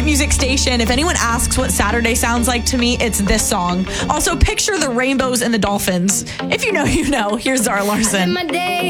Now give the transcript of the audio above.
music station. If anyone asks what Saturday sounds like to me, it's this song. Also, picture the rainbows and the dolphins. If you know, you know. Here's Zara Larson.